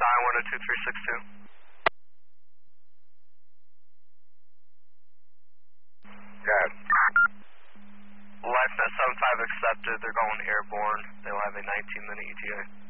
9102362. Good. LifeNet 75 accepted. They're going airborne. They'll have a 19-minute ETA.